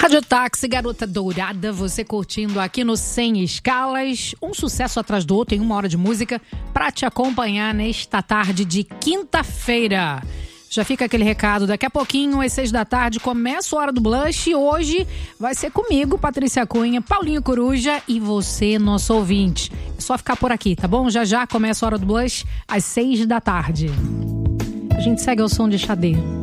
Rádio Táxi, Garota Dourada, você curtindo aqui no Sem Escalas, um sucesso atrás do outro em 1 hora de música para te acompanhar nesta tarde de quinta-feira. Já fica aquele recado, daqui a pouquinho, às 6 da tarde, começa a Hora do Blush e hoje vai ser comigo, Patrícia Cunha, Paulinho Coruja e você, nosso ouvinte. É só ficar por aqui, tá bom? Já já começa a Hora do Blush às 6 da tarde. A gente segue ao som de Xadê.